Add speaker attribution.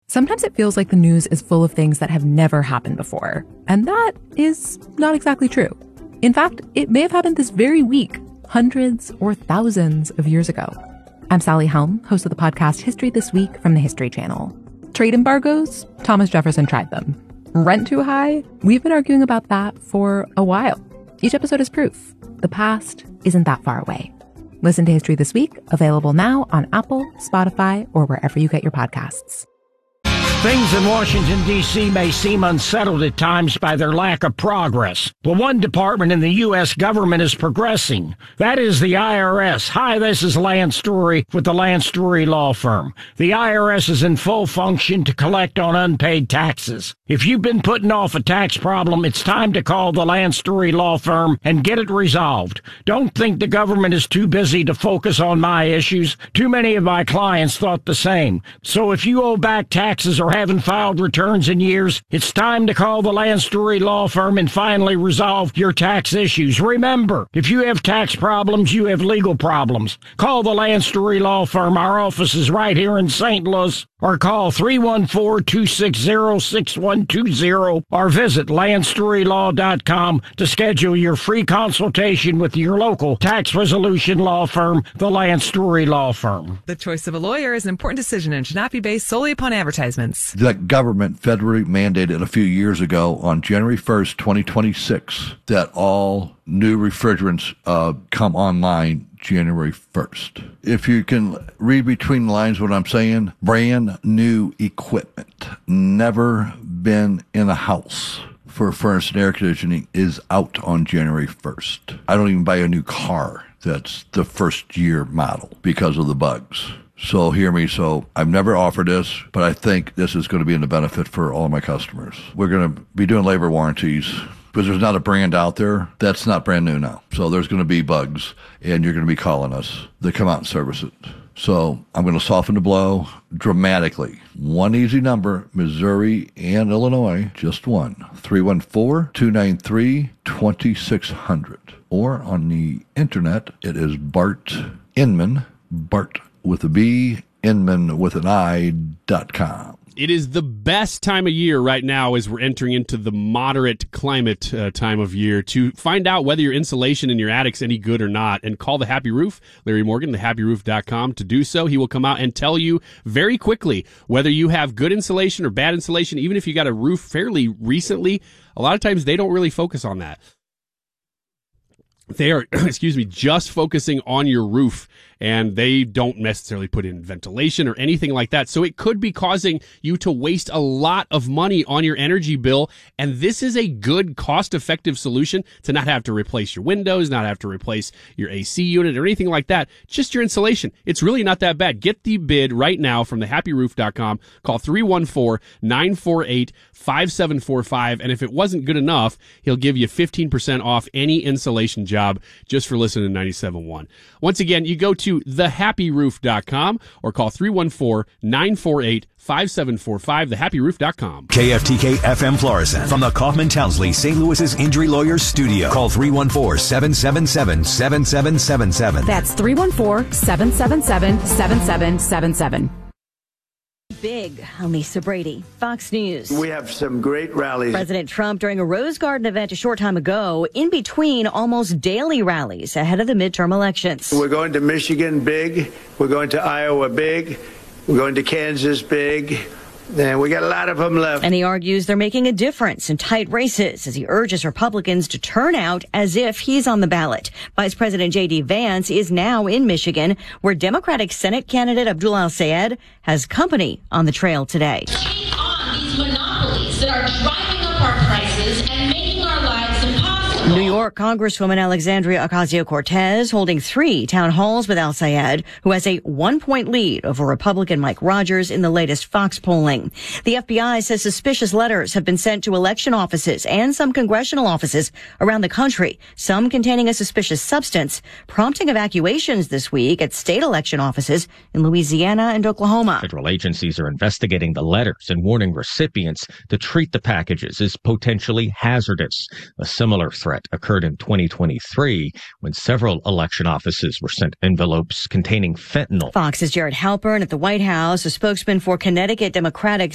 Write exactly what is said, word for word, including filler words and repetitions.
Speaker 1: Sometimes it feels like the news is full of things that have never happened before, and that is not exactly true. In fact, it may have happened this very week, hundreds or thousands of years ago. I'm Sally Helm, host of the podcast History This Week from the History Channel. Trade embargoes? Thomas Jefferson tried them. Rent too high? We've been arguing about that for a while. Each episode is proof. The past isn't that far away. Listen to History This Week, available now on Apple, Spotify, or wherever you get your podcasts.
Speaker 2: Things in Washington, D C may seem unsettled at times by their lack of progress. But one department in the U S government is progressing. That is the I R S. Hi, this is Lance Story with the Lance Story Law Firm. The I R S is in full function to collect on unpaid taxes. If you've been putting off a tax problem, it's time to call the Lance Story Law Firm and get it resolved. Don't think the government is too busy to focus on my issues. Too many of my clients thought the same. So if you owe back taxes or haven't filed returns in years, it's time to call the Lance Story Law Firm and finally resolve your tax issues. Remember, if you have tax problems, you have legal problems. Call the Lance Story Law Firm. Our office is right here in Saint Louis. Or call three one four, two six zero, six one two zero or visit lance story law dot com to schedule your free consultation with your local tax resolution law firm, the Lance Story Law Firm.
Speaker 3: The choice of a lawyer is an important decision and should not be based solely upon advertisements.
Speaker 4: The government federally mandated a few years ago on January first, twenty twenty-six, that all new refrigerants uh, come online January first. If you can read between the lines what I'm saying, brand new equipment, never been in a house for furnace and air conditioning, is out on January first. I don't even buy a new car that's the first year model because of the bugs. So hear me. So I've never offered this, but I think this is going to be in the benefit for all my customers. We're going to be doing labor warranties because there's not a brand out there that's not brand new now. So there's going to be bugs, and you're going to be calling us to come out and service it. So I'm going to soften the blow dramatically. One easy number, Missouri and Illinois, just one, three one four, two nine three, two six zero zero. Or on the internet, it is Bart Inman, Bart with a B, Inman with an I, dot com.
Speaker 5: It is the best time of year right now as we're entering into the moderate climate uh, time of year to find out whether your insulation in your attic's any good or not, and call the Happy Roof, Larry Morgan, the happy roof dot com, to do so. He will come out and tell you very quickly whether you have good insulation or bad insulation. Even if you got a roof fairly recently, a lot of times they don't really focus on that. They are, excuse me, just focusing on your roof, and they don't necessarily put in ventilation or anything like that. So it could be causing you to waste a lot of money on your energy bill. And this is a good, cost-effective solution to not have to replace your windows, not have to replace your A C unit or anything like that. Just your insulation. It's really not that bad. Get the bid right now from the happy roof dot com. Call three one four, nine four eight, five seven four five. And if it wasn't good enough, he'll give you fifteen percent off any insulation job. job just for listening to ninety-seven point one. Once again, you go to the happy roof dot com or call three one four, nine four eight, five seven four five, the happy roof dot com.
Speaker 6: K F T K F M Florissant from the Kaufman Townsley Saint Louis's Injury Lawyers Studio. Call three one four, seven seven seven, seven seven seven seven.
Speaker 7: That's three one four, seven seven seven, seven seven seven seven.
Speaker 8: Big. I'm Lisa Brady, Fox News.
Speaker 9: We have some great rallies.
Speaker 8: President Trump during a Rose Garden event a short time ago, in between almost daily rallies ahead of the midterm elections.
Speaker 9: We're going to Michigan big. We're going to Iowa big. We're going to Kansas big. And we got a lot of them left.
Speaker 8: And he argues they're making a difference in tight races as he urges Republicans to turn out as if he's on the ballot. Vice President J D. Vance is now in Michigan, where Democratic Senate candidate Abdul Al-Sayed has company on the trail today.
Speaker 10: Take on these monopolies that are driving up our prices and making our lives impossible.
Speaker 8: New York Congresswoman Alexandria Ocasio-Cortez holding three town halls with Al-Sayed, who has a one-point lead over Republican Mike Rogers in the latest Fox polling. The F B I says suspicious letters have been sent to election offices and some congressional offices around the country, some containing a suspicious substance, prompting evacuations this week at state election offices in Louisiana and Oklahoma.
Speaker 11: Federal agencies are investigating the letters and warning recipients to treat the packages as potentially hazardous. A similar threat occurred in twenty twenty-three when several election offices were sent envelopes containing fentanyl.
Speaker 8: Fox's Jared Halpern at the White House, a spokesman for Connecticut Democratic